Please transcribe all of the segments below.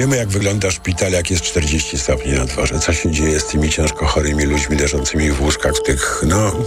Wiemy, jak wygląda szpital, jak jest 40 stopni na dworze. Co się dzieje z tymi ciężko chorymi ludźmi leżącymi w łóżkach, w tych,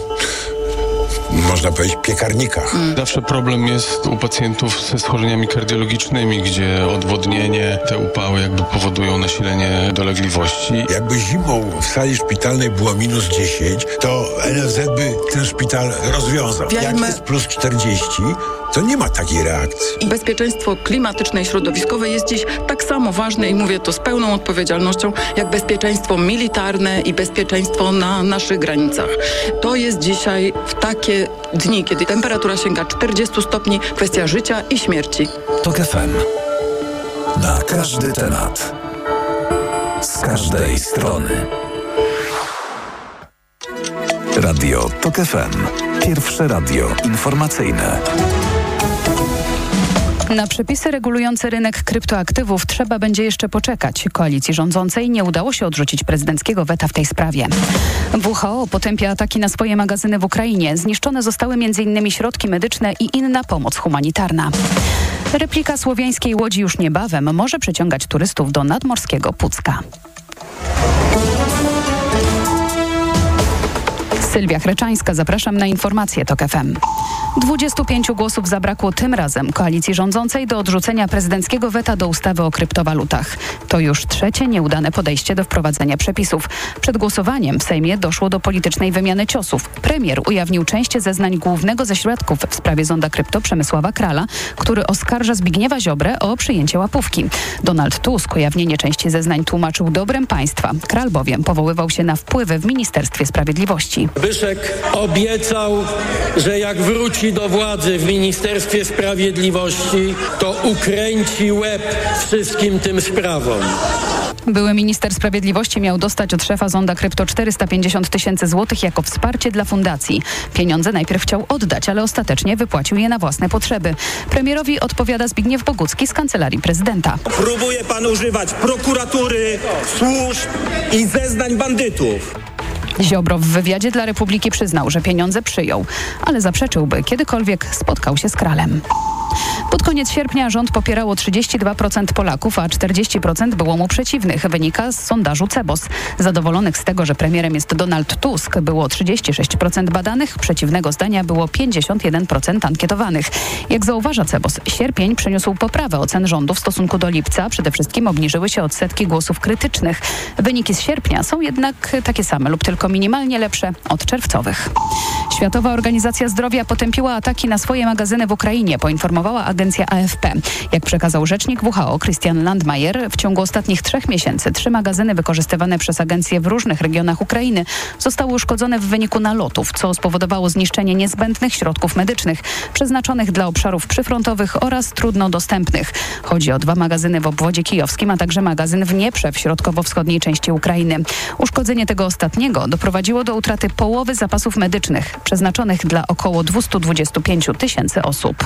można powiedzieć, piekarnikach. Zawsze problem jest u pacjentów ze schorzeniami kardiologicznymi, gdzie odwodnienie, te upały powodują nasilenie dolegliwości. Jakby zimą w sali szpitalnej było minus 10, to NFZ by ten szpital rozwiązał. Jak jest plus 40, to nie ma takiej reakcji. Bezpieczeństwo klimatyczne i środowiskowe jest dziś tak samo ważne i mówię to z pełną odpowiedzialnością, jak bezpieczeństwo militarne i bezpieczeństwo na naszych granicach. To jest dzisiaj w takie dni, kiedy temperatura sięga 40 stopni, kwestia życia i śmierci. TOK FM. Na każdy temat. Z każdej strony. Radio TOK FM. Pierwsze radio informacyjne. Na przepisy regulujące rynek kryptoaktywów trzeba będzie jeszcze poczekać. Koalicji rządzącej nie udało się odrzucić prezydenckiego weta w tej sprawie. WHO potępia ataki na swoje magazyny w Ukrainie. Zniszczone zostały m.in. środki medyczne i inna pomoc humanitarna. Replika słowiańskiej łodzi już niebawem może przyciągać turystów do nadmorskiego Pucka. Sylwia Chreczańska, zapraszam na informacje TOK FM. 25 głosów zabrakło tym razem koalicji rządzącej do odrzucenia prezydenckiego weta do ustawy o kryptowalutach. To już trzecie nieudane podejście do wprowadzenia przepisów. Przed głosowaniem w Sejmie doszło do politycznej wymiany ciosów. Premier ujawnił część zeznań głównego ze świadków w sprawie zonda krypto Przemysława Krala, który oskarża Zbigniewa Ziobrę o przyjęcie łapówki. Donald Tusk ujawnienie części zeznań tłumaczył dobrem państwa. Kral bowiem powoływał się na wpływy w Ministerstwie Sprawiedliwości. Zbyszek obiecał, że jak wróci do władzy w Ministerstwie Sprawiedliwości, to ukręci łeb wszystkim tym sprawom. Były minister sprawiedliwości miał dostać od szefa zonda krypto 450 000 złotych jako wsparcie dla fundacji. Pieniądze najpierw chciał oddać, ale ostatecznie wypłacił je na własne potrzeby. Premierowi odpowiada Zbigniew Bogucki z Kancelarii Prezydenta. Próbuje pan używać prokuratury, służb i zeznań bandytów. Ziobro w wywiadzie dla Republiki przyznał, że pieniądze przyjął, ale zaprzeczył, by kiedykolwiek spotkał się z Kralem. Pod koniec sierpnia rząd popierało 32% Polaków, a 40% było mu przeciwnych. Wynika z sondażu CEBOS. Zadowolonych z tego, że premierem jest Donald Tusk, było 36% badanych, przeciwnego zdania było 51% ankietowanych. Jak zauważa CEBOS, sierpień przyniósł poprawę ocen rządu w stosunku do lipca. Przede wszystkim obniżyły się odsetki głosów krytycznych. Wyniki z sierpnia są jednak takie same lub tylko minimalnie lepsze od czerwcowych. Światowa Organizacja Zdrowia potępiła ataki na swoje magazyny w Ukrainie, poinformowała agencja AFP. Jak przekazał rzecznik WHO Christian Landmayer, w ciągu ostatnich 3 miesięcy 3 magazyny wykorzystywane przez agencję w różnych regionach Ukrainy zostały uszkodzone w wyniku nalotów, co spowodowało zniszczenie niezbędnych środków medycznych przeznaczonych dla obszarów przyfrontowych oraz trudno dostępnych. Chodzi o 2 magazyny w obwodzie kijowskim, a także magazyn w Dnieprze w środkowo-wschodniej części Ukrainy. Uszkodzenie tego ostatniego doprowadziło do utraty połowy zapasów medycznych przeznaczonych dla około 225 000 osób.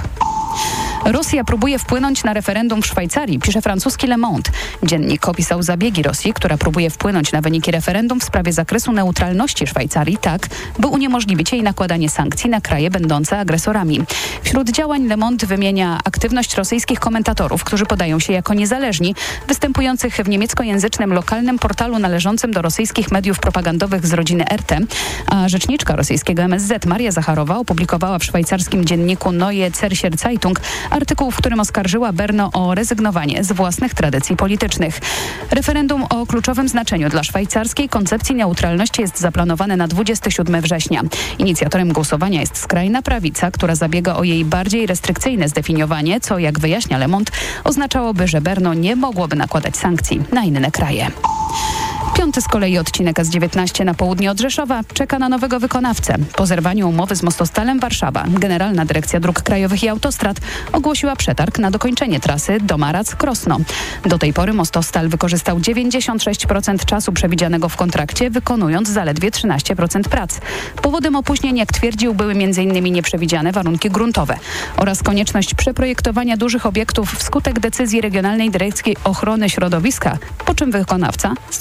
Rosja próbuje wpłynąć na referendum w Szwajcarii, pisze francuski Le Monde. Dziennik opisał zabiegi Rosji, która próbuje wpłynąć na wyniki referendum w sprawie zakresu neutralności Szwajcarii tak, by uniemożliwić jej nakładanie sankcji na kraje będące agresorami. Wśród działań Le Monde wymienia aktywność rosyjskich komentatorów, którzy podają się jako niezależni, występujących w niemieckojęzycznym lokalnym portalu należącym do rosyjskich mediów propagandowych z rodziny RT, a rzeczniczka rosyjskiego MSZ Maria Zacharowa opublikowała w szwajcarskim dzienniku Neue Zürcher Zeitung artykuł, w którym oskarżyła Brno o rezygnowanie z własnych tradycji politycznych. Referendum o kluczowym znaczeniu dla szwajcarskiej koncepcji neutralności jest zaplanowane na 27 września. Inicjatorem głosowania jest skrajna prawica, która zabiega o jej bardziej restrykcyjne zdefiniowanie, co, jak wyjaśnia Le Monde, oznaczałoby, że Brno nie mogłoby nakładać sankcji na inne kraje. 5. z kolei odcinek S19 na południe od Rzeszowa czeka na nowego wykonawcę. Po zerwaniu umowy z Mostostalem Warszawa Generalna Dyrekcja Dróg Krajowych i Autostrad ogłosiła przetarg na dokończenie trasy Domarac-Krosno. Do tej pory Mostostal wykorzystał 96% czasu przewidzianego w kontrakcie, wykonując zaledwie 13% prac. Powodem opóźnień, jak twierdził, były m.in. nieprzewidziane warunki gruntowe oraz konieczność przeprojektowania dużych obiektów wskutek decyzji Regionalnej Dyrekcji Ochrony Środowiska, po czym wykonawca zszedł z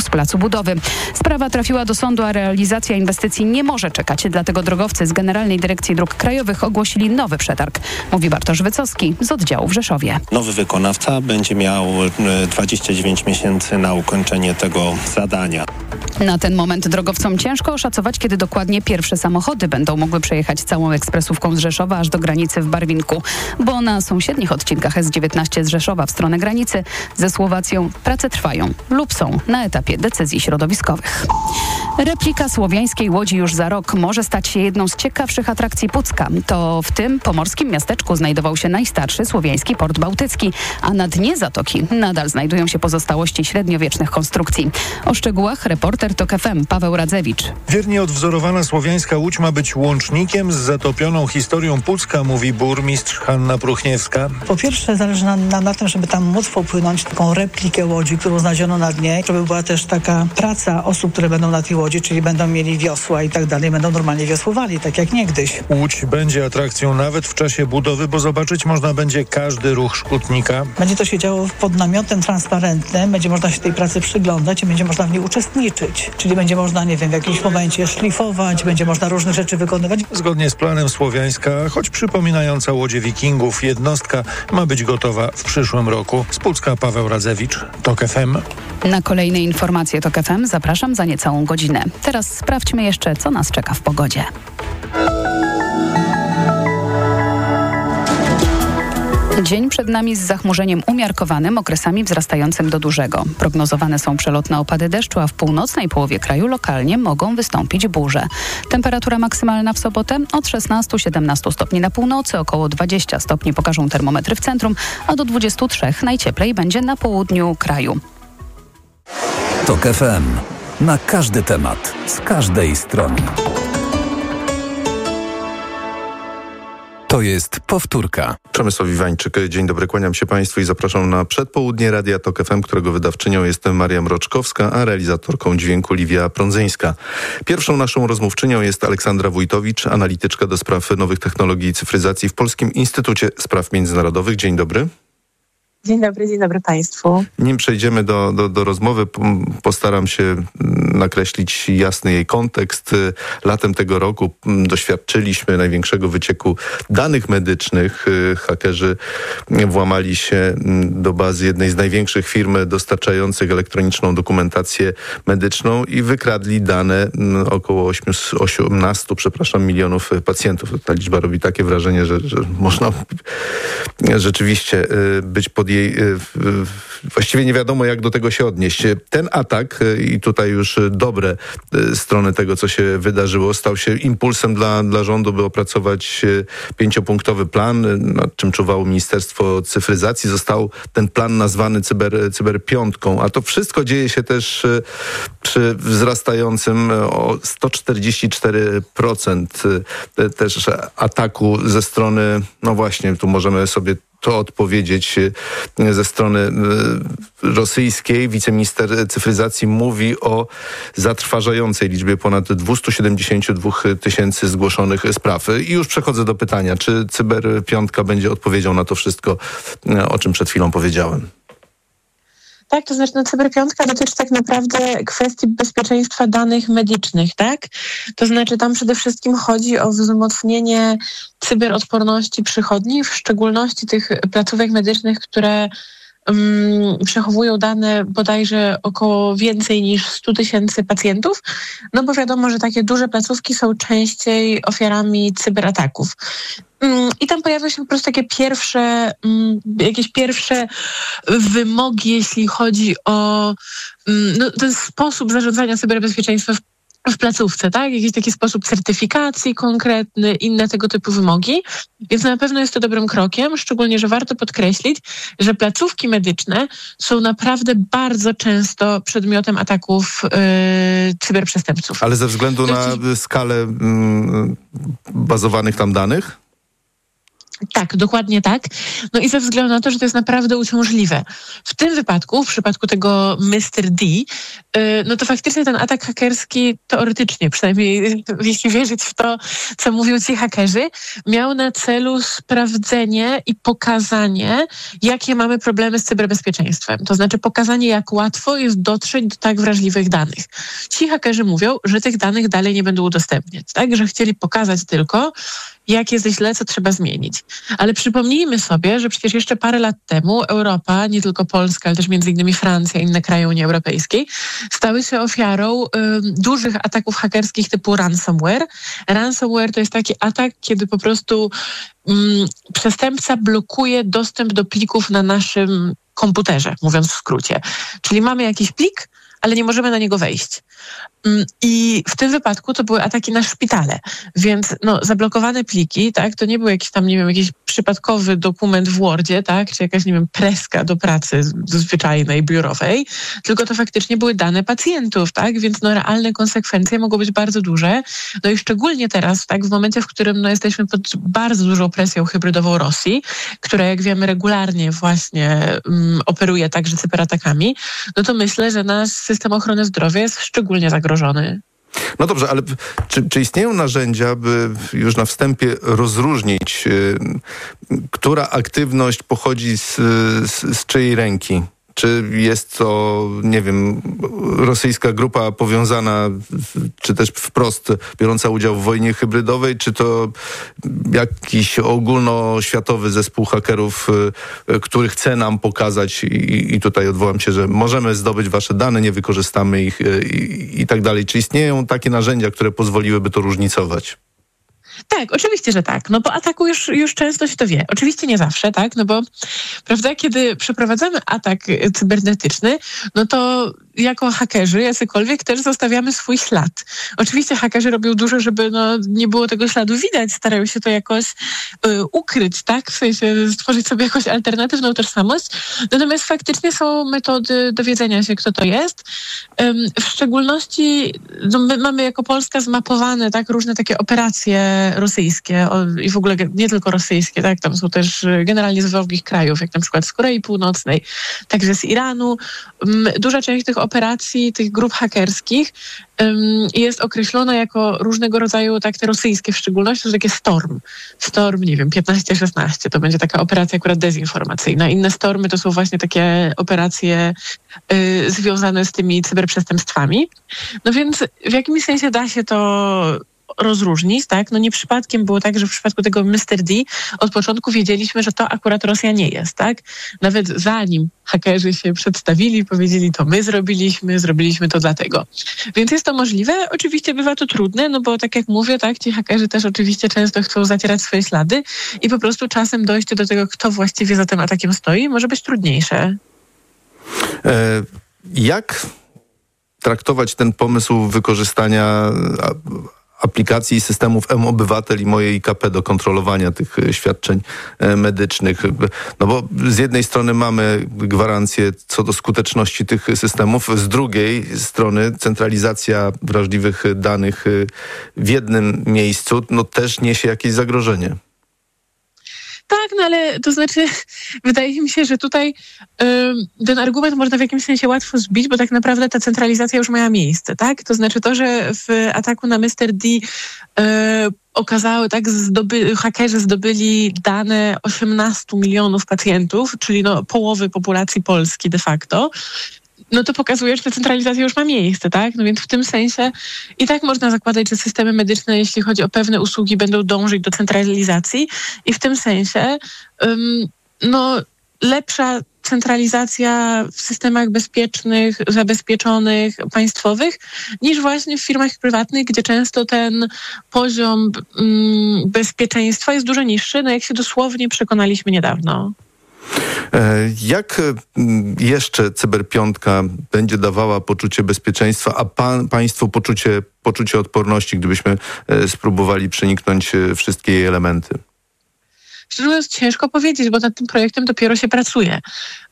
z placu budowy. Sprawa trafiła do sądu, a realizacja inwestycji nie może czekać. Dlatego drogowcy z Generalnej Dyrekcji Dróg Krajowych ogłosili nowy przetarg. Mówi Bartosz Wycocki z oddziału w Rzeszowie. Nowy wykonawca będzie miał 29 miesięcy na ukończenie tego zadania. Na ten moment drogowcom ciężko oszacować, kiedy dokładnie pierwsze samochody będą mogły przejechać całą ekspresówką z Rzeszowa aż do granicy w Barwinku, bo na sąsiednich odcinkach S19 z Rzeszowa w stronę granicy ze Słowacją prace trwają lub są na etapie decyzji środowiskowych. Replika słowiańskiej Łodzi już za rok może stać się jedną z ciekawszych atrakcji Pucka. To w tym pomorskim miasteczku znajdował się najstarszy słowiański port bałtycki, a na dnie zatoki nadal znajdują się pozostałości średniowiecznych konstrukcji. O szczegółach reporter TOK FM Paweł Radzewicz. Wiernie odwzorowana słowiańska Łódź ma być łącznikiem z zatopioną historią Pucka, mówi burmistrz Hanna Pruchniewska. Po pierwsze zależy nam na tym, żeby tam móc popłynąć taką replikę łodzi, którą znaleziono na dnie, żeby była też taka praca osób, które będą na tej łodzi, czyli będą mieli wiosła i tak dalej, będą normalnie wiosłowali, tak jak niegdyś. Łódź będzie atrakcją nawet w czasie budowy, bo zobaczyć można będzie każdy ruch szkutnika. Będzie to się działo pod namiotem transparentnym, będzie można się tej pracy przyglądać i będzie można w niej uczestniczyć. Czyli będzie można, nie wiem, w jakimś momencie szlifować, będzie można różne rzeczy wykonywać. Zgodnie z planem słowiańska, choć przypominająca łodzie wikingów, jednostka ma być gotowa w przyszłym roku. Z Pucka Paweł Radzewicz, TOK FM. Na kolejne informacje TOK FM zapraszam za niecałą godzinę. Teraz sprawdźmy jeszcze, co nas czeka w pogodzie. Dzień przed nami z zachmurzeniem umiarkowanym, okresami wzrastającym do dużego. Prognozowane są przelotne opady deszczu, a w północnej połowie kraju lokalnie mogą wystąpić burze. Temperatura maksymalna w sobotę od 16-17 stopni na północy, około 20 stopni pokażą termometry w centrum, a do 23 najcieplej będzie na południu kraju. TOK FM. Na każdy temat, z każdej strony. To jest powtórka. Przemysław Iwańczyk, dzień dobry, kłaniam się Państwu i zapraszam na przedpołudnie Radia TOK FM, którego wydawczynią jest Maria Mroczkowska, a realizatorką dźwięku Liwia Prądzyńska. Pierwszą naszą rozmówczynią jest Aleksandra Wójtowicz, analityczka do spraw nowych technologii i cyfryzacji w Polskim Instytucie Spraw Międzynarodowych. Dzień dobry. Dzień dobry Państwu. Nim przejdziemy do rozmowy, postaram się nakreślić jasny jej kontekst. Latem tego roku doświadczyliśmy największego wycieku danych medycznych. Hakerzy włamali się do bazy jednej z największych firm dostarczających elektroniczną dokumentację medyczną i wykradli dane około 18 milionów pacjentów. Ta liczba robi takie wrażenie, że można rzeczywiście być pod jej... Właściwie nie wiadomo, jak do tego się odnieść. Ten atak, i tutaj już dobre strony tego, co się wydarzyło, stał się impulsem dla rządu, by opracować 5-punktowy plan, nad czym czuwało Ministerstwo Cyfryzacji. Został ten plan nazwany cyberpiątką, a to wszystko dzieje się też przy wzrastającym o 144% też ataku ze strony, no właśnie, tu możemy sobie to odpowiedzieć ze strony rosyjskiej. Wiceminister cyfryzacji mówi o zatrważającej liczbie ponad 272 tysięcy zgłoszonych spraw. I już przechodzę do pytania, czy cyberpiątka będzie odpowiedzią na to wszystko, o czym przed chwilą powiedziałem? Tak, to znaczy cyberpiątka dotyczy tak naprawdę kwestii bezpieczeństwa danych medycznych, tak? To znaczy tam przede wszystkim chodzi o wzmocnienie cyberodporności przychodni, w szczególności tych placówek medycznych, które przechowują dane bodajże około więcej niż 100 tysięcy pacjentów, no bo wiadomo, że takie duże placówki są częściej ofiarami cyberataków. I tam pojawiają się po prostu takie jakieś pierwsze wymogi, jeśli chodzi o ten sposób zarządzania cyberbezpieczeństwem w placówce, tak? Jakiś taki sposób certyfikacji konkretny, inne tego typu wymogi. Więc na pewno jest to dobrym krokiem, szczególnie, że warto podkreślić, że placówki medyczne są naprawdę bardzo często przedmiotem ataków cyberprzestępców. Ale ze względu na skalę bazowanych tam danych? Tak, dokładnie tak. No i ze względu na to, że to jest naprawdę uciążliwe. W tym wypadku, w przypadku tego Mr. D, no to faktycznie ten atak hakerski teoretycznie, przynajmniej jeśli wierzyć w to, co mówią ci hakerzy, miał na celu sprawdzenie i pokazanie, jakie mamy problemy z cyberbezpieczeństwem. To znaczy pokazanie, jak łatwo jest dotrzeć do tak wrażliwych danych. Ci hakerzy mówią, że tych danych dalej nie będą udostępniać, tak? Że chcieli pokazać tylko, jak jest źle, co trzeba zmienić. Ale przypomnijmy sobie, że przecież jeszcze parę lat temu Europa, nie tylko Polska, ale też między innymi Francja i inne kraje Unii Europejskiej, stały się ofiarą dużych ataków hakerskich typu ransomware. Ransomware to jest taki atak, kiedy po prostu przestępca blokuje dostęp do plików na naszym komputerze, mówiąc w skrócie. Czyli mamy jakiś plik, ale nie możemy na niego wejść. I w tym wypadku to były ataki na szpitale, więc zablokowane pliki, tak, to nie był jakiś tam, nie wiem, jakiś przypadkowy dokument w Wordzie, tak, czy jakaś, nie wiem, preska do pracy zwyczajnej, biurowej, tylko to faktycznie były dane pacjentów, tak, więc realne konsekwencje mogą być bardzo duże, i szczególnie teraz, tak, w momencie, w którym jesteśmy pod bardzo dużą presją hybrydową Rosji, która, jak wiemy, regularnie właśnie operuje także cyberatakami, to myślę, że nasz system ochrony zdrowia jest szczególnie zagrożony. No dobrze, ale czy istnieją narzędzia, by już na wstępie rozróżnić, która aktywność pochodzi z czyjej ręki? Czy jest to, nie wiem, rosyjska grupa powiązana, czy też wprost biorąca udział w wojnie hybrydowej, czy to jakiś ogólnoświatowy zespół hakerów, który chce nam pokazać i tutaj odwołam się, że możemy zdobyć wasze dane, nie wykorzystamy ich i tak dalej. Czy istnieją takie narzędzia, które pozwoliłyby to różnicować? Tak, oczywiście, że tak. Po ataku już często się to wie. Oczywiście nie zawsze, tak? Bo prawda, kiedy przeprowadzamy atak cybernetyczny, to jako hakerzy, jacykolwiek, też zostawiamy swój ślad. Oczywiście hakerzy robią dużo, żeby nie było tego śladu widać, starają się to jakoś ukryć, tak? W sensie stworzyć sobie jakąś alternatywną tożsamość. Natomiast faktycznie są metody dowiedzenia się, kto to jest. W szczególności my mamy jako Polska zmapowane, tak, różne takie operacje rosyjskie i w ogóle nie tylko rosyjskie, tak? Tam są też generalnie z wrogich krajów, jak na przykład z Korei Północnej, także z Iranu. Duża część tych operacji, tych grup hakerskich jest określona jako różnego rodzaju, tak, te rosyjskie w szczególności, to takie Storm, nie wiem, 15-16, to będzie taka operacja akurat dezinformacyjna. Inne Stormy to są właśnie takie operacje związane z tymi cyberprzestępstwami. Więc w jakimś sensie da się to rozróżnić, tak? Nie przypadkiem było tak, że w przypadku tego Mr. D od początku wiedzieliśmy, że to akurat Rosja nie jest, tak? Nawet zanim hakerzy się przedstawili, powiedzieli, to my zrobiliśmy to dlatego. Więc jest to możliwe. Oczywiście bywa to trudne, bo tak jak mówię, tak, ci hakerzy też oczywiście często chcą zacierać swoje ślady i po prostu czasem dojście do tego, kto właściwie za tym atakiem stoi, może być trudniejsze. Jak traktować ten pomysł wykorzystania aplikacji i systemów mObywatel i Moje IKP do kontrolowania tych świadczeń medycznych? Bo z jednej strony mamy gwarancję co do skuteczności tych systemów, z drugiej strony centralizacja wrażliwych danych w jednym miejscu też niesie jakieś zagrożenie. Tak, ale to znaczy wydaje mi się, że tutaj ten argument można w jakimś sensie łatwo zbić, bo tak naprawdę ta centralizacja już miała miejsce, tak? To znaczy to, że w ataku na Mr. D okazały, tak, hakerzy zdobyli dane 18 milionów pacjentów, czyli połowy populacji Polski de facto, to pokazuje, że ta centralizacja już ma miejsce, tak? Więc w tym sensie i tak można zakładać, że systemy medyczne, jeśli chodzi o pewne usługi, będą dążyć do centralizacji i w tym sensie lepsza centralizacja w systemach bezpiecznych, zabezpieczonych, państwowych, niż właśnie w firmach prywatnych, gdzie często ten poziom bezpieczeństwa jest dużo niższy, jak się dosłownie przekonaliśmy niedawno. Jak jeszcze cyberpiątka będzie dawała poczucie bezpieczeństwa, a państwu poczucie odporności, gdybyśmy spróbowali przeniknąć wszystkie jej elementy? Szczerze mówiąc, ciężko powiedzieć, bo nad tym projektem dopiero się pracuje.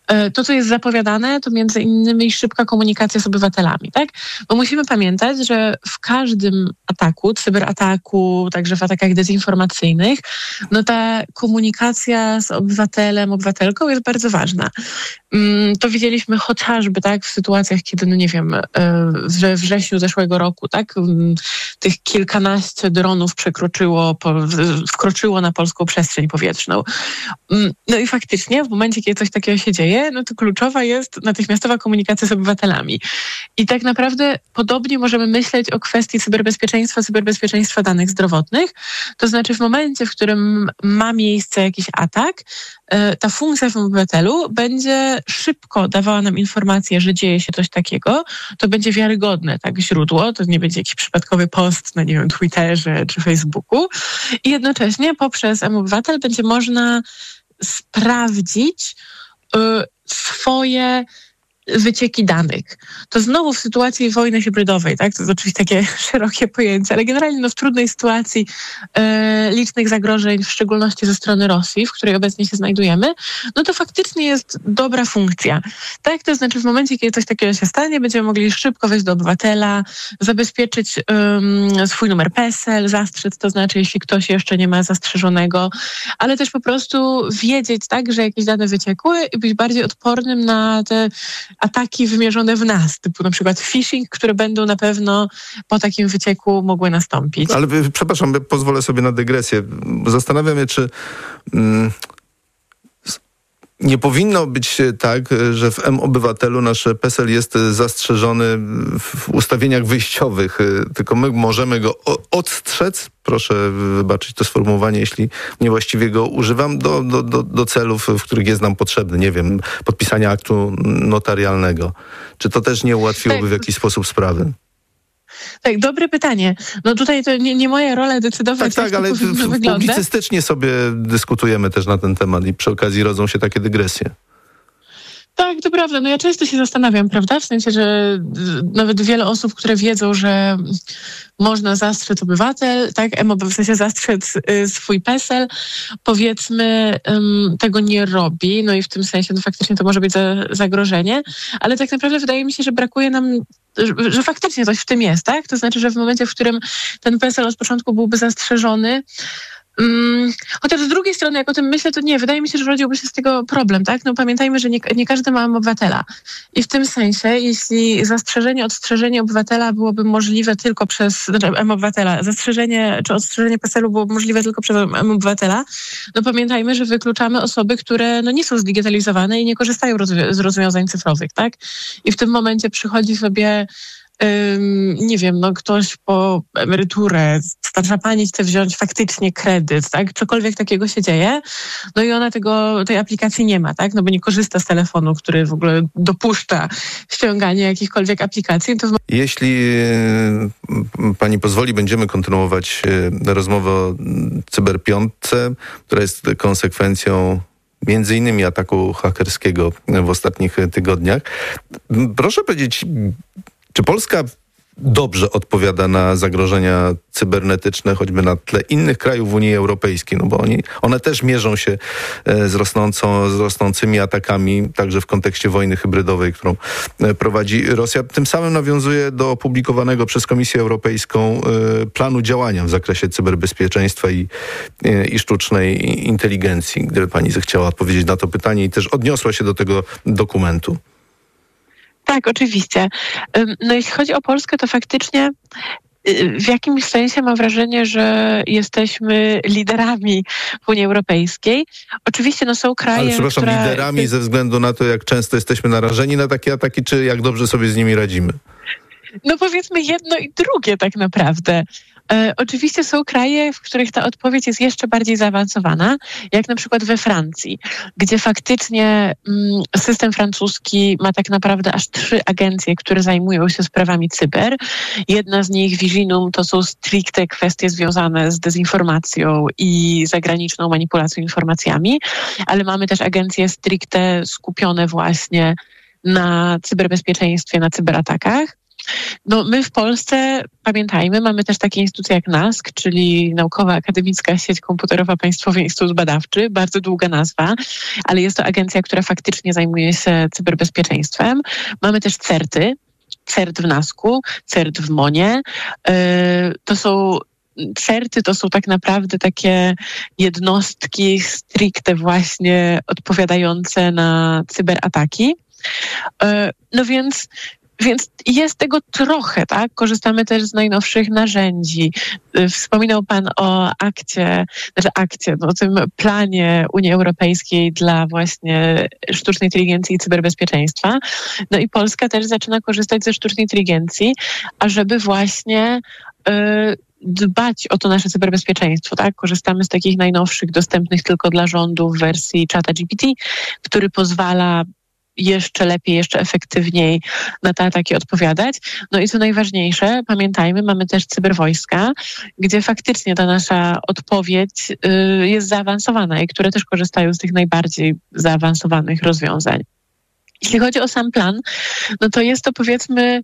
to, co jest zapowiadane, to między innymi szybka komunikacja z obywatelami, tak? Bo musimy pamiętać, że w każdym ataku, cyberataku, także w atakach dezinformacyjnych, no ta komunikacja z obywatelem, obywatelką jest bardzo ważna. To widzieliśmy chociażby tak w sytuacjach, kiedy, no nie wiem, we wrześniu zeszłego roku, tak, tych kilkanaście dronów wkroczyło na polską przestrzeń powietrzną. No i faktycznie w momencie, kiedy coś takiego się dzieje, no to kluczowa jest natychmiastowa komunikacja z obywatelami. I tak naprawdę podobnie możemy myśleć o kwestii cyberbezpieczeństwa danych zdrowotnych. To znaczy w momencie, w którym ma miejsce jakiś atak, ta funkcja w obywatelu będzie szybko dawała nam informację, że dzieje się coś takiego, to będzie wiarygodne, tak, źródło, to nie będzie jakiś przypadkowy post na, nie wiem, Twitterze czy Facebooku i jednocześnie poprzez mObywatel będzie można sprawdzić swoje wycieki danych. To znowu w sytuacji wojny hybrydowej, tak? To jest oczywiście takie szerokie pojęcie, ale generalnie no, w trudnej sytuacji licznych zagrożeń, w szczególności ze strony Rosji, w której obecnie się znajdujemy, no to faktycznie jest dobra funkcja. Tak? To znaczy w momencie, kiedy coś takiego się stanie, będziemy mogli szybko wejść do obywatela, zabezpieczyć swój numer PESEL, zastrzec, to znaczy jeśli ktoś jeszcze nie ma zastrzeżonego, ale też po prostu wiedzieć, tak, że jakieś dane wyciekły i być bardziej odpornym na te ataki wymierzone w nas, typu na przykład phishing, które będą na pewno po takim wycieku mogły nastąpić. Ale przepraszam, pozwolę sobie na dygresję. Zastanawiam się, czy nie powinno być tak, że w mObywatelu nasz PESEL jest zastrzeżony w ustawieniach wyjściowych, tylko my możemy go odstrzec, proszę wybaczyć to sformułowanie, jeśli niewłaściwie go używam, do celów, w których jest nam potrzebny, nie wiem, podpisania aktu notarialnego. Czy to też nie ułatwiłoby w jakiś sposób sprawy? Tak, dobre pytanie. No tutaj to nie moja rola decydować, tak, ale publicystycznie sobie dyskutujemy też na ten temat i przy okazji rodzą się takie dygresje. Tak, to prawda. No ja często się zastanawiam, prawda? W sensie, że nawet wiele osób, które wiedzą, że można zastrzec obywatel, tak? W sensie zastrzec swój PESEL, powiedzmy, tego nie robi. No i w tym sensie no faktycznie to może być zagrożenie. Ale tak naprawdę wydaje mi się, że brakuje nam, że faktycznie coś w tym jest, tak? To znaczy, że w momencie, w którym ten PESEL od początku byłby zastrzeżony, chociaż z drugiej strony, jak o tym myślę, to nie, wydaje mi się, że rodziłby się z tego problem, tak? No pamiętajmy, że nie każdy ma obywatela. I w tym sensie, jeśli odstrzeżenie obywatela byłoby możliwe tylko przez, obywatela, zastrzeżenie czy odstrzeżenie PESEL-u byłoby możliwe tylko przez obywatela, no pamiętajmy, że wykluczamy osoby, które no nie są zdigitalizowane i nie korzystają z rozwiązań cyfrowych, tak? I w tym momencie przychodzi sobie nie wiem, no ktoś po emeryturę, starsza pani chce wziąć faktycznie kredyt, tak? Cokolwiek takiego się dzieje, no i ona tej aplikacji nie ma, tak? No bo nie korzysta z telefonu, który w ogóle dopuszcza ściąganie jakichkolwiek aplikacji. To Jeśli pani pozwoli, będziemy kontynuować rozmowę o cyberpiątce, która jest konsekwencją między innymi ataku hakerskiego w ostatnich tygodniach. Proszę powiedzieć, czy Polska dobrze odpowiada na zagrożenia cybernetyczne, choćby na tle innych krajów Unii Europejskiej? No bo one też mierzą się z rosnącymi atakami, także w kontekście wojny hybrydowej, którą prowadzi Rosja. Tym samym nawiązuje do opublikowanego przez Komisję Europejską planu działania w zakresie cyberbezpieczeństwa i sztucznej inteligencji. Gdyby pani zechciała odpowiedzieć na to pytanie i też odniosła się do tego dokumentu. Tak, oczywiście. No jeśli chodzi o Polskę, to faktycznie w jakimś sensie mam wrażenie, że jesteśmy liderami w Unii Europejskiej. Oczywiście no są kraje, ale przepraszam, liderami ze względu na to, jak często jesteśmy narażeni na takie ataki, czy jak dobrze sobie z nimi radzimy? No powiedzmy jedno i drugie tak naprawdę. Oczywiście są kraje, w których ta odpowiedź jest jeszcze bardziej zaawansowana, jak na przykład we Francji, gdzie faktycznie system francuski ma tak naprawdę aż 3 agencje, które zajmują się sprawami cyber. Jedna z nich, Viginum, to są stricte kwestie związane z dezinformacją i zagraniczną manipulacją informacjami, ale mamy też agencje stricte skupione właśnie na cyberbezpieczeństwie, na cyberatakach. no my w Polsce, pamiętajmy, mamy też takie instytucje jak NASK, czyli Naukowa Akademicka Sieć Komputerowa Państwowy Instytut Badawczy, bardzo długa nazwa, ale jest to agencja, która faktycznie zajmuje się cyberbezpieczeństwem. Mamy też CERT w NASK-u, CERT w MON-ie. CERT-y to są tak naprawdę takie jednostki stricte właśnie odpowiadające na cyberataki. No więc jest tego trochę, tak? Korzystamy też z najnowszych narzędzi. Wspominał Pan o o tym planie Unii Europejskiej dla właśnie sztucznej inteligencji i cyberbezpieczeństwa. No i Polska też zaczyna korzystać ze sztucznej inteligencji, ażeby właśnie dbać o to nasze cyberbezpieczeństwo, tak? Korzystamy z takich najnowszych, dostępnych tylko dla rządu w wersji ChatGPT, który pozwala jeszcze lepiej, jeszcze efektywniej na te ataki odpowiadać. No i co najważniejsze, pamiętajmy, mamy też cyberwojska, gdzie faktycznie ta nasza odpowiedź jest zaawansowana i które też korzystają z tych najbardziej zaawansowanych rozwiązań. Jeśli chodzi o sam plan, no to jest to, powiedzmy,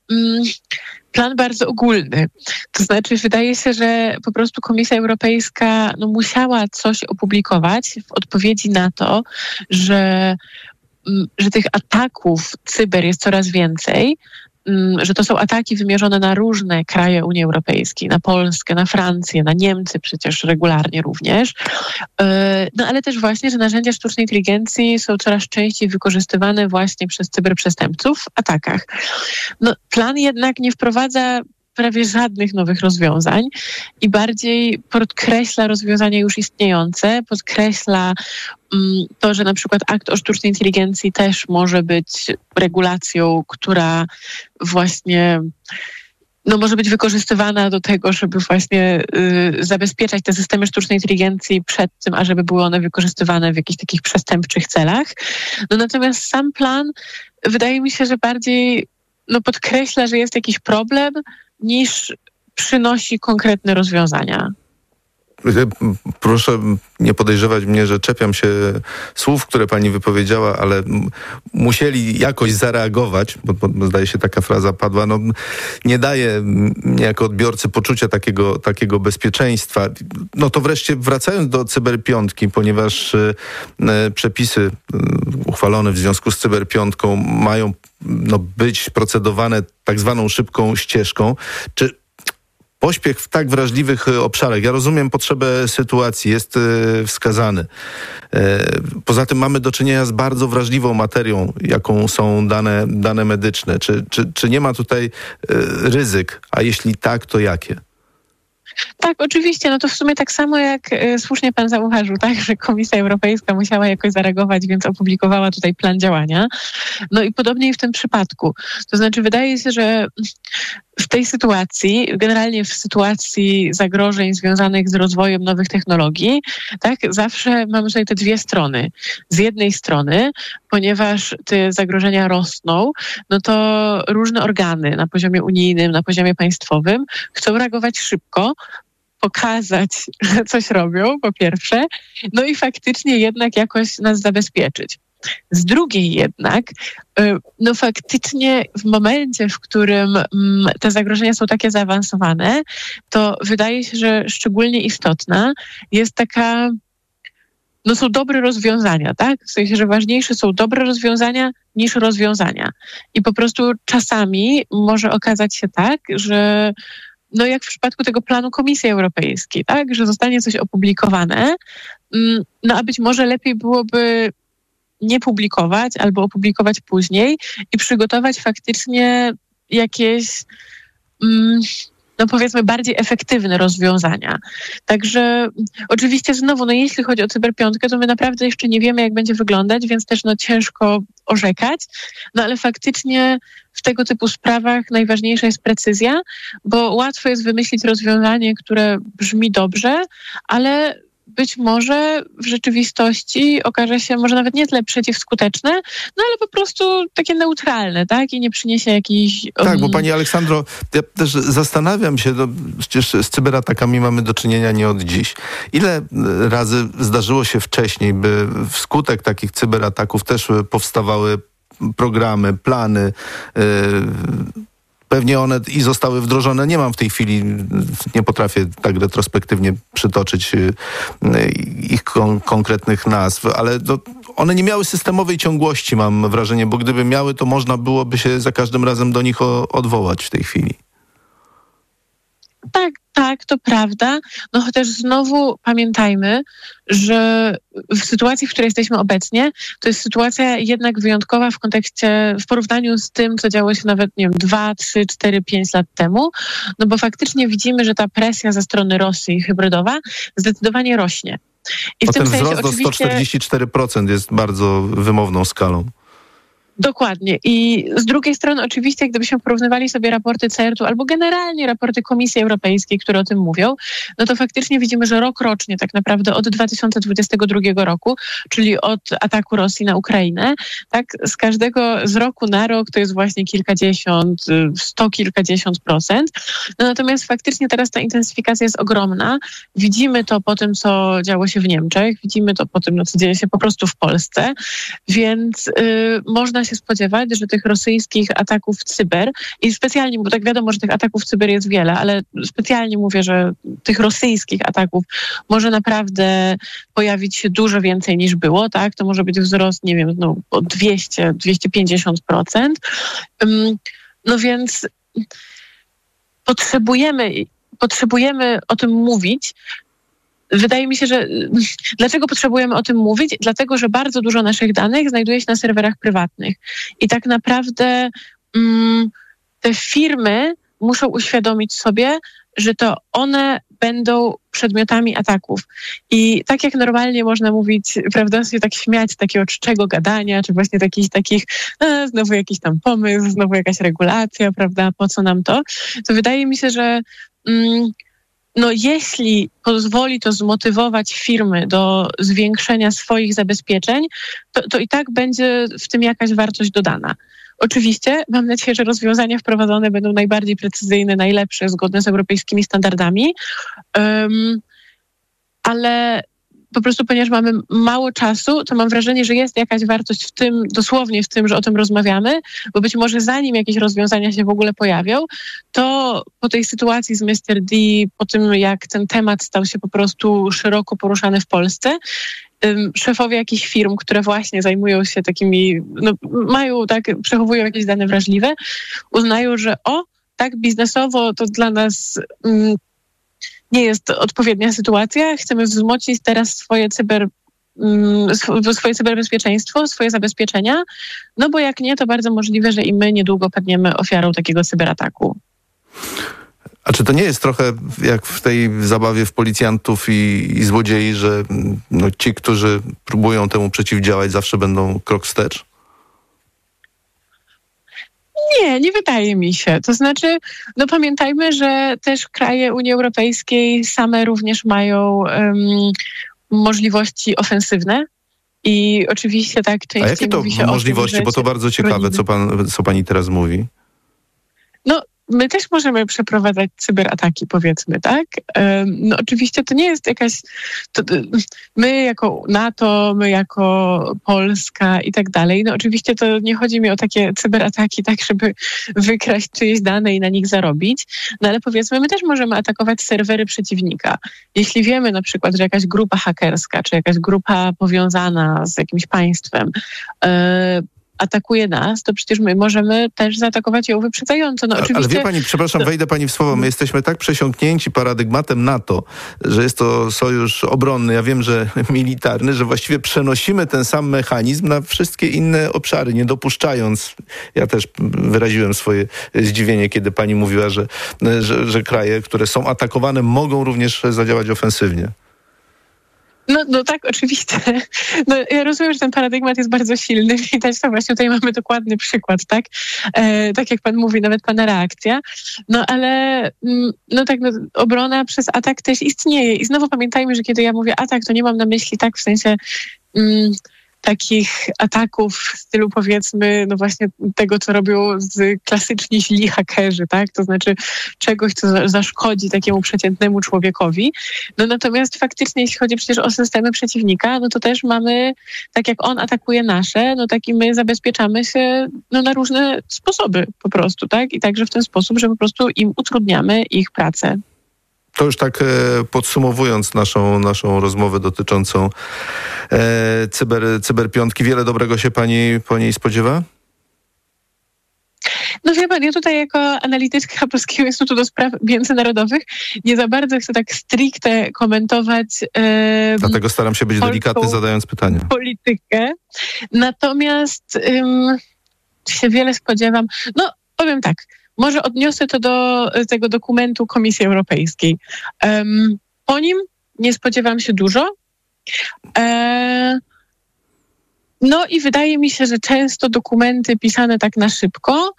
plan bardzo ogólny. To znaczy wydaje się, że po prostu Komisja Europejska musiała coś opublikować w odpowiedzi na to, że tych ataków cyber jest coraz więcej, że to są ataki wymierzone na różne kraje Unii Europejskiej, na Polskę, na Francję, na Niemcy przecież regularnie również. No ale też właśnie, że narzędzia sztucznej inteligencji są coraz częściej wykorzystywane właśnie przez cyberprzestępców w atakach. No, plan jednak nie wprowadza prawie żadnych nowych rozwiązań i bardziej podkreśla rozwiązania już istniejące, podkreśla to, że na przykład akt o sztucznej inteligencji też może być regulacją, która właśnie może być wykorzystywana do tego, żeby właśnie zabezpieczać te systemy sztucznej inteligencji przed tym, ażeby były one wykorzystywane w jakichś takich przestępczych celach. No natomiast sam plan wydaje mi się, że bardziej podkreśla, że jest jakiś problem, niż przynosi konkretne rozwiązania. Proszę nie podejrzewać mnie, że czepiam się słów, które pani wypowiedziała, ale musieli jakoś zareagować, bo zdaje się taka fraza padła, nie daje mnie jako odbiorcy poczucia takiego bezpieczeństwa. No to wreszcie wracając do cyberpiątki, ponieważ przepisy uchwalone w związku z cyberpiątką mają być procedowane tak zwaną szybką ścieżką. Czy pośpiech w tak wrażliwych obszarach, ja rozumiem potrzebę sytuacji, jest wskazany. Poza tym mamy do czynienia z bardzo wrażliwą materią, jaką są dane medyczne. Czy nie ma tutaj ryzyk? A jeśli tak, to jakie? Tak, oczywiście. To w sumie tak samo jak słusznie pan zauważył, tak, że Komisja Europejska musiała jakoś zareagować, więc opublikowała tutaj plan działania. No i podobnie w tym przypadku. To znaczy wydaje się, że w tej sytuacji, generalnie w sytuacji zagrożeń związanych z rozwojem nowych technologii, tak, zawsze mamy tutaj te dwie strony. Z jednej strony, ponieważ te zagrożenia rosną, to różne organy na poziomie unijnym, na poziomie państwowym chcą reagować szybko, pokazać, że coś robią, po pierwsze, i faktycznie jednak jakoś nas zabezpieczyć. Z drugiej jednak, faktycznie w momencie, w którym te zagrożenia są takie zaawansowane, to wydaje się, że szczególnie istotna jest taka, są dobre rozwiązania, tak? W sensie, że ważniejsze są dobre rozwiązania niż rozwiązania. I po prostu czasami może okazać się tak, że jak w przypadku tego planu Komisji Europejskiej, tak? Że zostanie coś opublikowane, a być może lepiej byłoby nie publikować albo opublikować później i przygotować faktycznie jakieś, powiedzmy, bardziej efektywne rozwiązania. Także oczywiście znowu, jeśli chodzi o cyberpiątkę, to my naprawdę jeszcze nie wiemy, jak będzie wyglądać, więc też ciężko orzekać, ale faktycznie w tego typu sprawach najważniejsza jest precyzja, bo łatwo jest wymyślić rozwiązanie, które brzmi dobrze, ale być może w rzeczywistości okaże się może nawet nie tyle przeciwskuteczne, ale po prostu takie neutralne, tak? I nie przyniesie jakichś... Tak, bo pani Aleksandro, ja też zastanawiam się, przecież z cyberatakami mamy do czynienia nie od dziś. Ile razy zdarzyło się wcześniej, by wskutek takich cyberataków też powstawały programy, plany, pewnie one i zostały wdrożone. Nie mam w tej chwili, nie potrafię tak retrospektywnie przytoczyć ich konkretnych nazw, ale one nie miały systemowej ciągłości, mam wrażenie, bo gdyby miały, to można byłoby się za każdym razem do nich odwołać w tej chwili. Tak, to prawda. No chociaż znowu pamiętajmy, że w sytuacji, w której jesteśmy obecnie, to jest sytuacja jednak wyjątkowa w porównaniu z tym, co działo się nawet, 2, 3, 4, 5 lat temu, no bo faktycznie widzimy, że ta presja ze strony Rosji hybrydowa zdecydowanie rośnie. I w tym ten sensie wzrost do 144% jest bardzo wymowną skalą. Dokładnie. I z drugiej strony oczywiście, gdybyśmy porównywali sobie raporty CERT-u albo generalnie raporty Komisji Europejskiej, które o tym mówią, no to faktycznie widzimy, że rocznie tak naprawdę od 2022 roku, czyli od ataku Rosji na Ukrainę, tak z roku na rok to jest właśnie kilkadziesiąt, 100 kilkadziesiąt procent. No natomiast faktycznie teraz ta intensyfikacja jest ogromna. Widzimy to po tym, co działo się w Niemczech, widzimy to po tym, co dzieje się po prostu w Polsce, więc można się spodziewać, że tych rosyjskich ataków cyber i specjalnie, bo tak wiadomo, że tych ataków cyber jest wiele, ale specjalnie mówię, że tych rosyjskich ataków może naprawdę pojawić się dużo więcej niż było, tak? To może być wzrost, o 200-250%. No więc potrzebujemy o tym mówić. Wydaje mi się, że dlaczego potrzebujemy o tym mówić? Dlatego, że bardzo dużo naszych danych znajduje się na serwerach prywatnych. I tak naprawdę te firmy muszą uświadomić sobie, że to one będą przedmiotami ataków. I tak jak normalnie można mówić, prawda, się tak śmiać z takiego czczego gadania, czy właśnie takich znowu jakiś tam pomysł, znowu jakaś regulacja, prawda, po co nam to? To wydaje mi się, że jeśli pozwoli to zmotywować firmy do zwiększenia swoich zabezpieczeń, to i tak będzie w tym jakaś wartość dodana. Oczywiście mam nadzieję, że rozwiązania wprowadzone będą najbardziej precyzyjne, najlepsze, zgodne z europejskimi standardami, ale po prostu ponieważ mamy mało czasu, to mam wrażenie, że jest jakaś wartość w tym, dosłownie w tym, że o tym rozmawiamy, bo być może zanim jakieś rozwiązania się w ogóle pojawią, to po tej sytuacji z Mr. D, po tym jak ten temat stał się po prostu szeroko poruszany w Polsce, szefowie jakichś firm, które właśnie zajmują się takimi, przechowują jakieś dane wrażliwe, uznają, że tak biznesowo to dla nas nie jest odpowiednia sytuacja. Chcemy wzmocnić teraz swoje cyberbezpieczeństwo, swoje zabezpieczenia, no bo jak nie, to bardzo możliwe, że i my niedługo padniemy ofiarą takiego cyberataku. A czy to nie jest trochę jak w tej zabawie w policjantów i złodziei, że ci, którzy próbują temu przeciwdziałać, zawsze będą krok wstecz? Nie wydaje mi się. To znaczy, pamiętajmy, że też kraje Unii Europejskiej same również mają możliwości ofensywne i oczywiście tak częściej mówi się o tym. A jakie to możliwości? Bo to bardzo ciekawe, co pani teraz mówi. My też możemy przeprowadzać cyberataki, powiedzmy, tak? Oczywiście to nie jest jakaś... my jako NATO, my jako Polska i tak dalej, oczywiście to nie chodzi mi o takie cyberataki, tak, żeby wykraść czyjeś dane i na nich zarobić, ale powiedzmy, my też możemy atakować serwery przeciwnika. Jeśli wiemy na przykład, że jakaś grupa hakerska, czy jakaś grupa powiązana z jakimś państwem atakuje nas, to przecież my możemy też zaatakować ją wyprzedzająco. Oczywiście... Ale wie pani, przepraszam, wejdę pani w słowo, my jesteśmy tak przesiąknięci paradygmatem NATO, że jest to sojusz obronny, ja wiem, że militarny, że właściwie przenosimy ten sam mechanizm na wszystkie inne obszary, nie dopuszczając, ja też wyraziłem swoje zdziwienie, kiedy pani mówiła, że kraje, które są atakowane, mogą również zadziałać ofensywnie. No tak, oczywiście. Ja rozumiem, że ten paradygmat jest bardzo silny. Widać to właśnie, tutaj mamy dokładny przykład, tak? Tak jak pan mówi, nawet pana reakcja. Ale obrona przez atak też istnieje. I znowu pamiętajmy, że kiedy ja mówię atak, to nie mam na myśli tak w sensie takich ataków w stylu, powiedzmy, no właśnie tego, co robią klasyczni źli hakerzy, tak? To znaczy czegoś, co zaszkodzi takiemu przeciętnemu człowiekowi. No natomiast faktycznie, jeśli chodzi przecież o systemy przeciwnika, no to też mamy, tak jak on atakuje nasze, no tak i my zabezpieczamy się na różne sposoby po prostu, tak? I także w ten sposób, że po prostu im utrudniamy ich pracę. To już tak podsumowując naszą rozmowę dotyczącą cyberpiątki, wiele dobrego się pani po niej spodziewa? No wie pan, ja tutaj jako analityczka Polskiego Instytutu do Spraw Międzynarodowych nie za bardzo chcę tak stricte komentować dlatego staram się być delikatny, zadając pytania. Politykę. Natomiast się wiele spodziewam. No, powiem tak. Może odniosę to do tego dokumentu Komisji Europejskiej. Po nim nie spodziewam się dużo. No i wydaje mi się, że często dokumenty pisane tak na szybko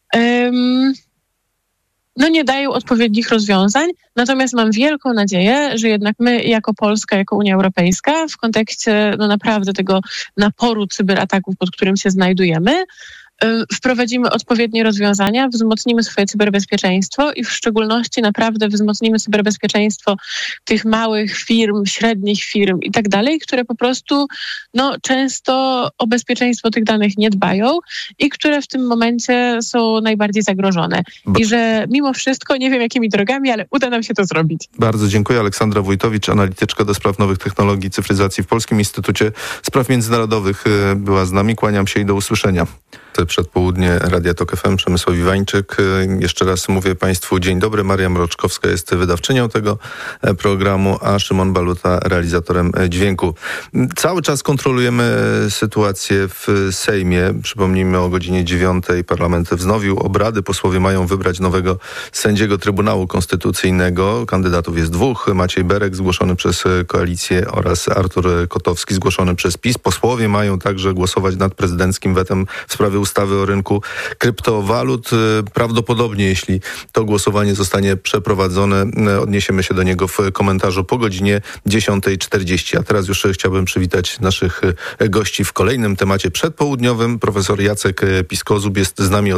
nie dają odpowiednich rozwiązań. Natomiast mam wielką nadzieję, że jednak my jako Polska, jako Unia Europejska w kontekście naprawdę tego naporu cyberataków, pod którym się znajdujemy, wprowadzimy odpowiednie rozwiązania, wzmocnimy swoje cyberbezpieczeństwo i w szczególności naprawdę wzmocnimy cyberbezpieczeństwo tych małych firm, średnich firm i tak dalej, które po prostu często o bezpieczeństwo tych danych nie dbają i które w tym momencie są najbardziej zagrożone. I że mimo wszystko, nie wiem jakimi drogami, ale uda nam się to zrobić. Bardzo dziękuję. Aleksandra Wójtowicz, analityczka do spraw nowych technologii i cyfryzacji w Polskim Instytucie Spraw Międzynarodowych była z nami. Kłaniam się i do usłyszenia. Przedpołudnie Radia Tok FM, Przemysław Iwańczyk. Jeszcze raz mówię Państwu dzień dobry. Maria Mroczkowska jest wydawczynią tego programu, a Szymon Baluta realizatorem dźwięku. Cały czas kontrolujemy sytuację w Sejmie. Przypomnijmy, o godzinie 9 parlament wznowił obrady. Posłowie mają wybrać nowego sędziego Trybunału Konstytucyjnego. Kandydatów jest dwóch. Maciej Berek zgłoszony przez Koalicję oraz Artur Kotowski zgłoszony przez PiS. Posłowie mają także głosować nad prezydenckim wetem w sprawie ustawy o rynku kryptowalut. Prawdopodobnie, jeśli to głosowanie zostanie przeprowadzone, odniesiemy się do niego w komentarzu po godzinie 10:40. A teraz już chciałbym przywitać naszych gości w kolejnym temacie przedpołudniowym. Profesor Jacek Piskozub jest z nami,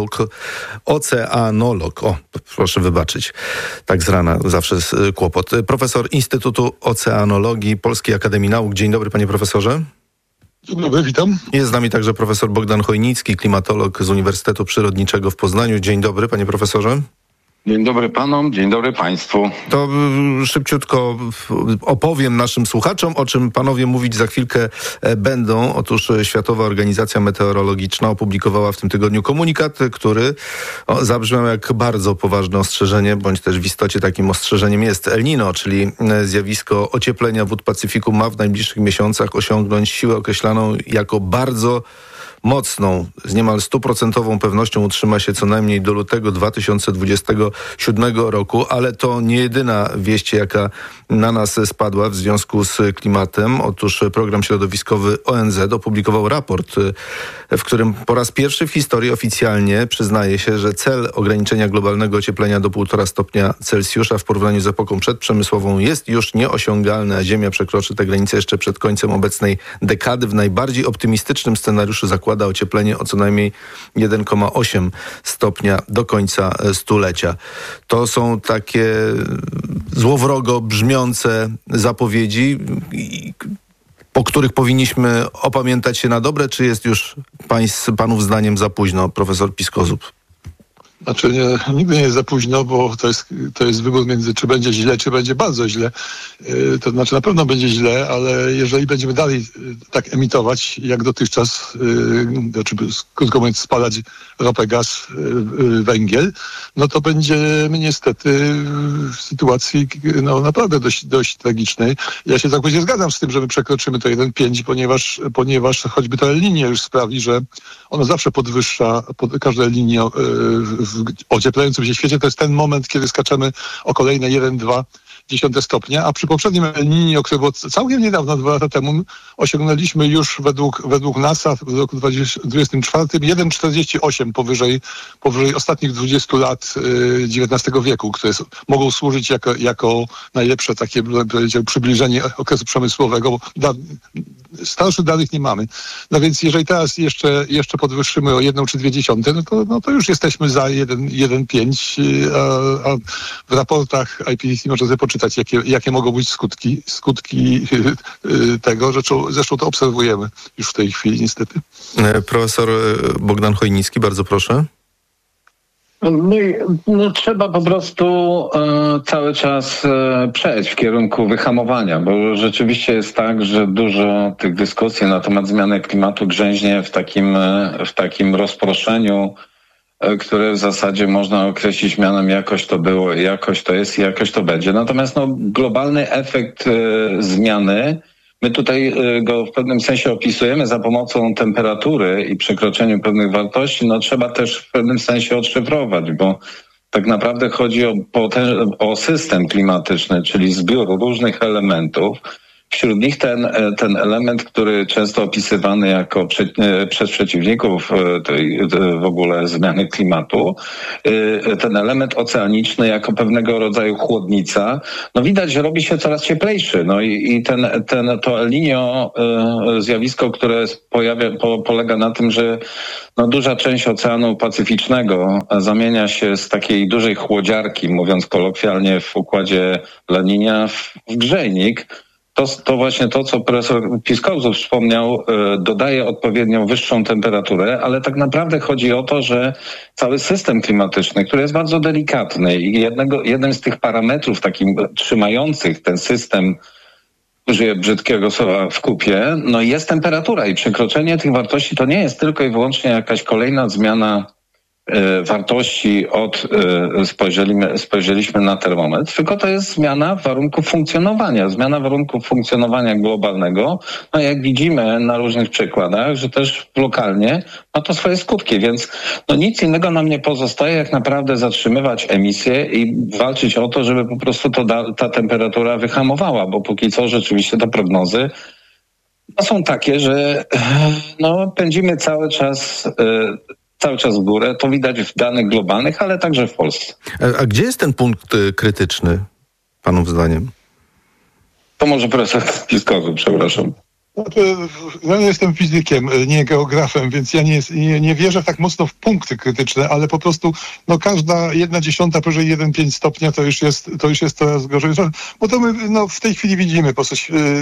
oceanolog. O, proszę wybaczyć. Tak z rana zawsze jest kłopot. Profesor Instytutu Oceanologii Polskiej Akademii Nauk. Dzień dobry, panie profesorze. Dzień dobry, witam. Jest z nami także profesor Bogdan Chojnicki, klimatolog z Uniwersytetu Przyrodniczego w Poznaniu. Dzień dobry, panie profesorze. Dzień dobry panom, dzień dobry państwu. To szybciutko opowiem naszym słuchaczom, o czym panowie mówić za chwilkę będą. Otóż Światowa Organizacja Meteorologiczna opublikowała w tym tygodniu komunikat, który zabrzmiał jak bardzo poważne ostrzeżenie, bądź też w istocie takim ostrzeżeniem jest El Niño, czyli zjawisko ocieplenia wód Pacyfiku ma w najbliższych miesiącach osiągnąć siłę określaną jako bardzo mocną, z niemal 100% pewnością utrzyma się co najmniej do lutego 2027 roku, ale to nie jedyna wieść, jaka na nas spadła w związku z klimatem. Otóż Program Środowiskowy ONZ opublikował raport, w którym po raz pierwszy w historii oficjalnie przyznaje się, że cel ograniczenia globalnego ocieplenia do 1,5 stopnia Celsjusza w porównaniu z epoką przedprzemysłową jest już nieosiągalny, a Ziemia przekroczy tę granicę jeszcze przed końcem obecnej dekady. W najbardziej optymistycznym scenariuszu zakłada ocieplenie o co najmniej 1,8 stopnia do końca stulecia. To są takie złowrogo brzmiące zapowiedzi, o których powinniśmy opamiętać się na dobre, czy jest już panów zdaniem za późno, profesor Piskozub? Znaczy nigdy nie jest za późno, bo to jest wybór między czy będzie źle, czy będzie bardzo źle. To znaczy na pewno będzie źle, ale jeżeli będziemy dalej tak emitować jak dotychczas, znaczy krótko mówiąc spalać ropę, gaz, węgiel, no to będziemy niestety w sytuacji naprawdę dość tragicznej. Ja się całkowicie zgadzam z tym, że my przekroczymy to 1,5, ponieważ choćby ta El Niño już sprawi, że ono zawsze podwyższa każde El Niño w ocieplającym się świecie. To jest ten moment, kiedy skaczemy o kolejne 1, 2 stopnia, a przy poprzednim El Niño, które było całkiem niedawno, 2 lata temu, osiągnęliśmy już według NASA w roku 2024 1,48 powyżej ostatnich 20 lat XIX wieku, które mogą służyć jako najlepsze takie, powiedział, przybliżenie okresu przemysłowego, bo starszych danych nie mamy. No więc jeżeli teraz jeszcze podwyższymy o 1 czy 0,2, no to już jesteśmy za 1,5, a w raportach IPCC można sobie poczytać, jakie mogą być skutki tego. Zresztą to obserwujemy już w tej chwili niestety. Profesor Bogdan Chojnicki, bardzo proszę. No, trzeba po prostu cały czas przejść w kierunku wyhamowania, bo rzeczywiście jest tak, że dużo tych dyskusji na temat zmiany klimatu grzęźnie w takim rozproszeniu, które w zasadzie można określić mianem jakoś to było, jakoś to jest i jakoś to będzie. Natomiast globalny efekt zmiany, my tutaj go w pewnym sensie opisujemy za pomocą temperatury i przekroczeniu pewnych wartości, trzeba też w pewnym sensie odszyfrować, bo tak naprawdę chodzi o system klimatyczny, czyli zbiór różnych elementów. Wśród nich ten element, który często opisywany jako przez przeciwników w ogóle zmiany klimatu, ten element oceaniczny jako pewnego rodzaju chłodnica, widać, że robi się coraz cieplejszy. I to El Niño zjawisko, które polega na tym, że duża część Oceanu Pacyficznego zamienia się z takiej dużej chłodziarki, mówiąc kolokwialnie w układzie La Niña, w grzejnik. To właśnie to, co profesor Piskowicz wspomniał, dodaje odpowiednią wyższą temperaturę, ale tak naprawdę chodzi o to, że cały system klimatyczny, który jest bardzo delikatny i jednym z tych parametrów takim trzymających ten system, użyję brzydkiego słowa, w kupie, jest temperatura i przekroczenie tych wartości to nie jest tylko i wyłącznie jakaś kolejna zmiana wartości spojrzeliśmy na termometr, tylko to jest zmiana warunków funkcjonowania globalnego. Jak widzimy na różnych przykładach, że też lokalnie ma to swoje skutki, więc nic innego nam nie pozostaje, jak naprawdę zatrzymywać emisję i walczyć o to, żeby po prostu ta temperatura wyhamowała, bo póki co rzeczywiście te prognozy są takie, że pędzimy cały czas w górę. To widać w danych globalnych, ale także w Polsce. A gdzie jest ten punkt krytyczny, panów zdaniem? To może profesor Piskowy, przepraszam. Ja jestem fizykiem, nie geografem, więc ja nie wierzę tak mocno w punkty krytyczne, ale po prostu każda 1/10 powyżej 1,5 stopnia to już jest coraz gorzej. Bo to my w tej chwili widzimy, po prostu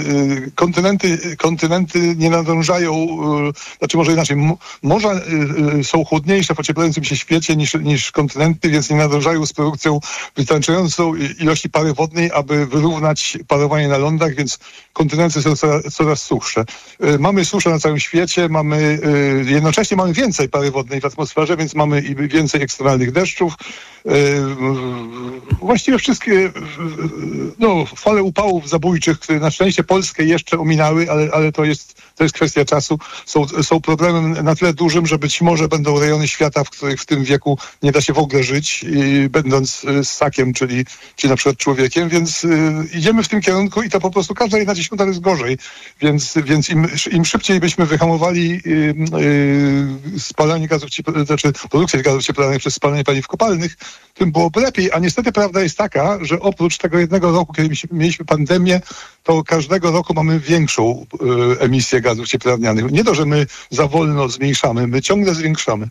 kontynenty nie nadążają, znaczy może inaczej, morza są chłodniejsze w ocieplającym się świecie niż kontynenty, więc nie nadążają z produkcją wystarczającą ilości pary wodnej, aby wyrównać parowanie na lądach, więc kontynenty są coraz suchsze. Mamy suszę na całym świecie, jednocześnie mamy więcej pary wodnej w atmosferze, więc mamy i więcej ekstremalnych deszczów. Właściwie wszystkie fale upałów zabójczych, które na szczęście Polskę jeszcze ominęły, ale to jest kwestia czasu, są problemem na tyle dużym, że być może będą rejony świata, w których w tym wieku nie da się w ogóle żyć, będąc ssakiem, czyli na przykład człowiekiem, więc idziemy w tym kierunku i to po prostu każda 1/10 jest gorzej, więc im szybciej byśmy wyhamowali spalanie gazów cieplarnianych, znaczy produkcję gazów cieplarnianych przez spalanie paliw kopalnych, tym byłoby lepiej, a niestety prawda jest taka, że oprócz tego jednego roku, kiedy mieliśmy pandemię, to każdego roku mamy większą emisję gazów cieplarnianych. Nie to, że my za wolno zmniejszamy, my ciągle zwiększamy.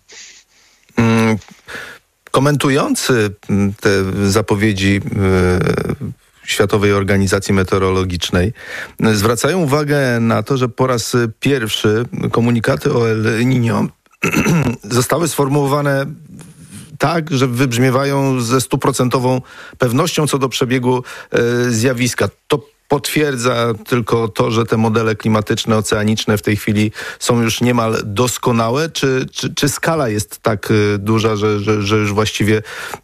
Komentujący te zapowiedzi Światowej Organizacji Meteorologicznej zwracają uwagę na to, że po raz pierwszy komunikaty o El Niño zostały sformułowane tak, że wybrzmiewają ze 100% pewnością co do przebiegu zjawiska. To potwierdza tylko to, że te modele klimatyczne, oceaniczne w tej chwili są już niemal doskonałe, czy skala jest tak duża, że już właściwie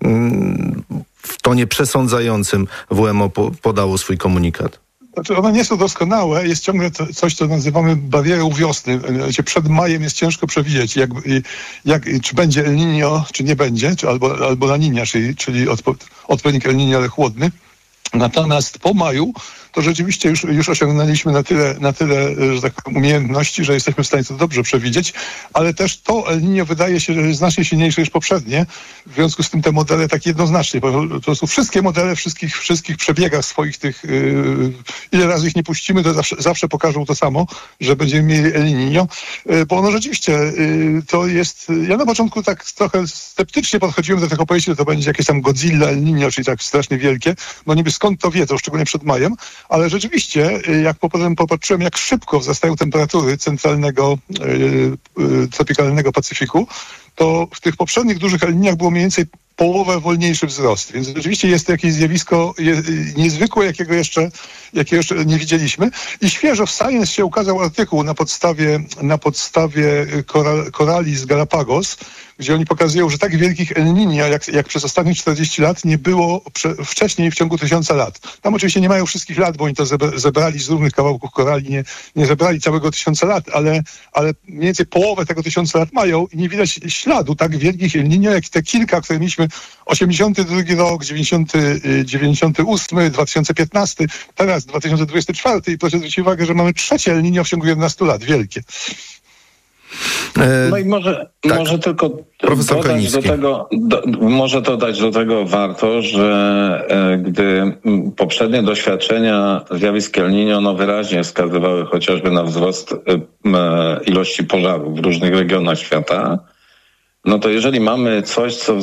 w tonie przesądzającym WMO podało swój komunikat? Znaczy one nie są doskonałe, jest ciągle coś, co nazywamy barierą wiosny. Przed majem jest ciężko przewidzieć, czy będzie El Niño, czy nie będzie, albo La Niña, czyli odpowiednik El Niño, ale chłodny. Natomiast po maju to rzeczywiście już osiągnęliśmy na tyle, że tak powiem, umiejętności, że jesteśmy w stanie to dobrze przewidzieć, ale też to El Niño wydaje się, że jest znacznie silniejsze niż poprzednie. W związku z tym te modele tak jednoznacznie, to są wszystkie modele wszystkich przebiegach swoich tych, ile razy ich nie puścimy, to zawsze pokażą to samo, że będziemy mieli El Niño, bo ono rzeczywiście to jest, ja na początku tak trochę sceptycznie podchodziłem do tych opowieści, że to będzie jakieś tam Godzilla, El Niño, czyli tak strasznie wielkie, no niby skąd to wiedzą, szczególnie przed majem, ale rzeczywiście, jak potem popatrzyłem, jak szybko wzrastają temperatury centralnego, tropikalnego Pacyfiku, to w tych poprzednich dużych El Niñach było mniej więcej połowę wolniejszy wzrost. Więc rzeczywiście jest to jakieś zjawisko niezwykłe, jakiego jeszcze nie widzieliśmy. I świeżo w Science się ukazał artykuł na podstawie korali z Galapagos, gdzie oni pokazują, że tak wielkich El Niño, jak przez ostatnich 40 lat, nie było wcześniej w ciągu 1000 lat. Tam oczywiście nie mają wszystkich lat, bo oni to zebrali z różnych kawałków korali, nie zebrali całego 1000 lat, ale mniej więcej połowę tego 1000 lat mają i nie widać śladu tak wielkich El Niño, jak te kilka, które mieliśmy 82 rok, 98, 2015, teraz 2024 i proszę zwrócić uwagę, że mamy trzecie El Niño w ciągu 11 lat, wielkie. No i może tylko dodać do tego warto, że gdy poprzednie doświadczenia zjawisk El Niño wyraźnie wskazywały chociażby na wzrost ilości pożarów w różnych regionach świata, no to jeżeli mamy coś, co